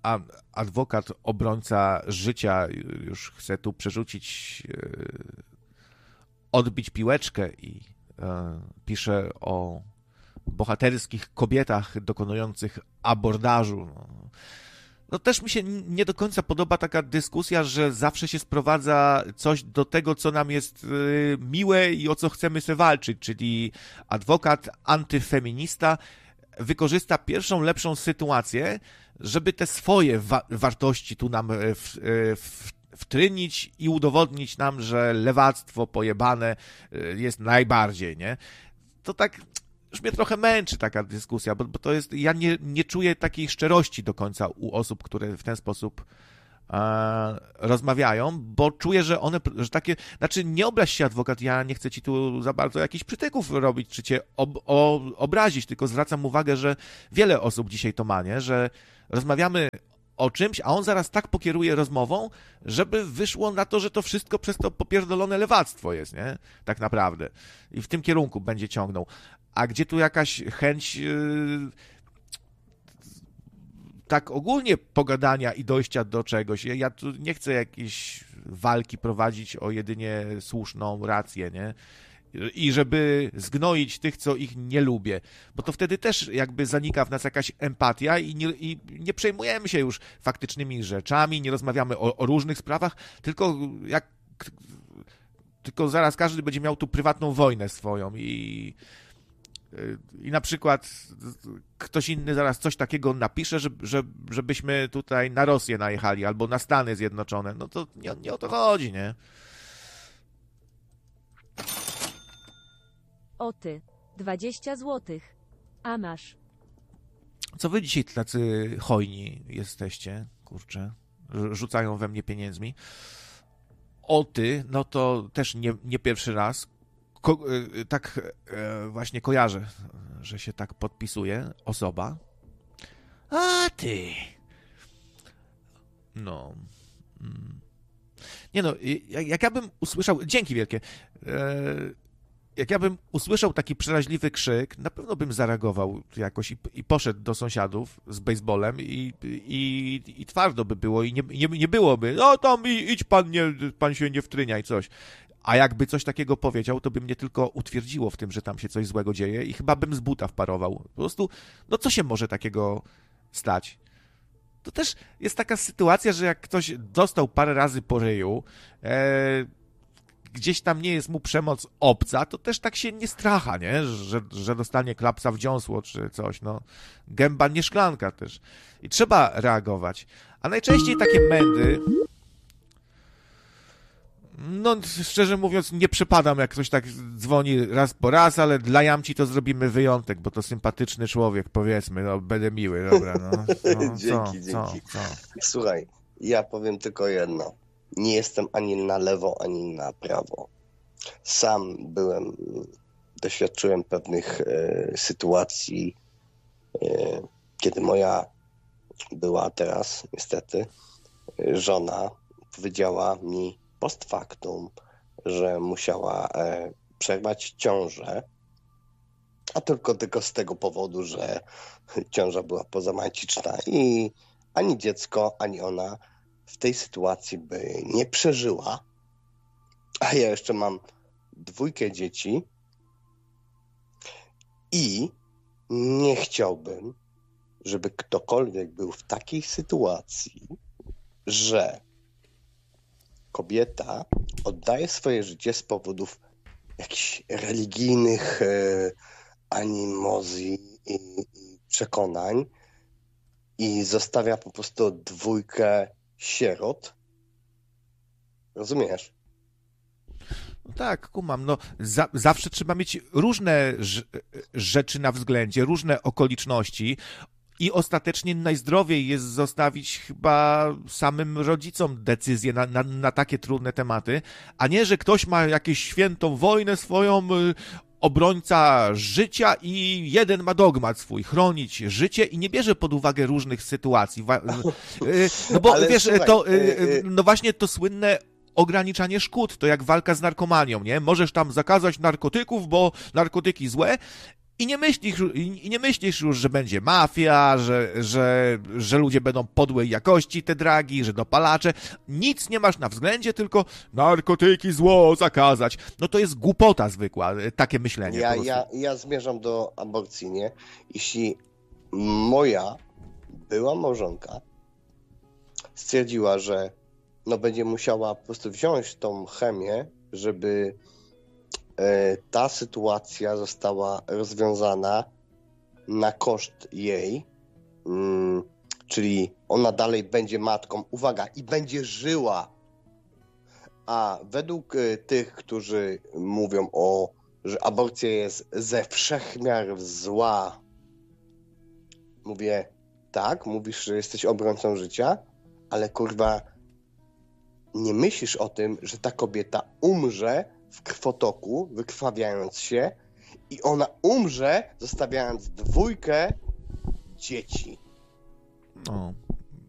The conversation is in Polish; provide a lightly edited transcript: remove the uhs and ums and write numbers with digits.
adwokat, obrońca życia już chce tu przerzucić, odbić piłeczkę i pisze o bohaterskich kobietach dokonujących abordażu. No też mi się nie do końca podoba taka dyskusja, że zawsze się sprowadza coś do tego, co nam jest miłe i o co chcemy sobie walczyć, czyli adwokat, antyfeminista wykorzysta pierwszą lepszą sytuację, żeby te swoje wartości tu nam wtrynić i udowodnić nam, że lewactwo pojebane jest najbardziej, nie? To tak już mnie trochę męczy taka dyskusja, bo to jest, ja nie czuję takiej szczerości do końca u osób, które w ten sposób rozmawiają, bo czuję, że one, że takie, znaczy nie obraź się adwokat, ja nie chcę ci tu za bardzo jakichś przytyków robić, czy cię obrazić, tylko zwracam uwagę, że wiele osób dzisiaj to ma, nie? Że rozmawiamy o czymś, a on zaraz tak pokieruje rozmową, żeby wyszło na to, że to wszystko przez to popierdolone lewactwo jest, nie? Tak naprawdę. I w tym kierunku będzie ciągnął. A gdzie tu jakaś chęć tak ogólnie pogadania i dojścia do czegoś? Ja tu nie chcę jakiejś walki prowadzić o jedynie słuszną rację, nie? I żeby zgnoić tych, co ich nie lubię, bo to wtedy też jakby zanika w nas jakaś empatia i nie przejmujemy się już faktycznymi rzeczami, nie rozmawiamy o różnych sprawach, tylko zaraz każdy będzie miał tu prywatną wojnę swoją i na przykład ktoś inny zaraz coś takiego napisze, żebyśmy tutaj na Rosję najechali albo na Stany Zjednoczone. No to nie o to chodzi, nie? O ty, 20 złotych. A masz. Co wy dzisiaj tacy hojni jesteście, kurczę, rzucają we mnie pieniędzmi. O ty, no to też nie pierwszy raz. Tak właśnie kojarzę, że się tak podpisuje osoba. A ty. No. Nie no, jak ja bym usłyszał... Dzięki wielkie. Jak ja bym usłyszał taki przeraźliwy krzyk, na pewno bym zareagował jakoś i poszedł do sąsiadów z bejsbolem i twardo by było i nie byłoby, no tam idź pan się nie wtrynia i coś. A jakby coś takiego powiedział, to by mnie tylko utwierdziło w tym, że tam się coś złego dzieje i chyba bym z buta wparował. Po prostu, no co się może takiego stać? To też jest taka sytuacja, że jak ktoś dostał parę razy po ryju, gdzieś tam nie jest mu przemoc obca, to też tak się nie stracha, nie? Że dostanie klapsa w dziąsło czy coś, no. Gęba nie szklanka też. I trzeba reagować. A najczęściej takie mędy... No, szczerze mówiąc, nie przepadam, jak ktoś tak dzwoni raz po raz, ale dla Jamci to zrobimy wyjątek, bo to sympatyczny człowiek, powiedzmy, no, będę miły, dobra, no. Dzięki. Słuchaj, ja powiem tylko jedno. Nie jestem ani na lewo, ani na prawo. Sam doświadczyłem pewnych sytuacji, kiedy moja była teraz, niestety, żona powiedziała mi post factum, że musiała przerwać ciążę, a tylko z tego powodu, że ciąża była pozamaciczna i ani dziecko, ani ona w tej sytuacji by nie przeżyła, a ja jeszcze mam 2 dzieci i nie chciałbym, żeby ktokolwiek był w takiej sytuacji, że kobieta oddaje swoje życie z powodów jakichś religijnych animozji i przekonań i zostawia po prostu 2 sierot. Rozumiesz? No tak, kumam. No, zawsze trzeba mieć różne rzeczy na względzie, różne okoliczności i ostatecznie najzdrowiej jest zostawić chyba samym rodzicom decyzję na takie trudne tematy, a nie, że ktoś ma jakąś świętą wojnę swoją, obrońca życia i jeden ma dogmat swój, chronić życie i nie bierze pod uwagę różnych sytuacji. No bo ale wiesz, słuchaj, no właśnie to słynne ograniczanie szkód, to jak walka z narkomanią, nie? Możesz tam zakazać narkotyków, bo narkotyki złe, I nie myślisz już, że będzie mafia, że ludzie będą podłej jakości te dragi, że dopalacze. Nic nie masz na względzie, tylko narkotyki, zło, zakazać. No to jest głupota zwykła, takie myślenie. Ja zmierzam do aborcji, nie? Jeśli moja była małżonka stwierdziła, że no będzie musiała po prostu wziąć tą chemię, żeby ta sytuacja została rozwiązana na koszt jej, czyli ona dalej będzie matką, uwaga, i będzie żyła, a według tych, którzy mówią że aborcja jest ze wszechmiar zła, mówię, tak, mówisz, że jesteś obrońcą życia, ale kurwa, nie myślisz o tym, że ta kobieta umrze w krwotoku, wykrwawiając się, i ona umrze, zostawiając 2 dzieci. No.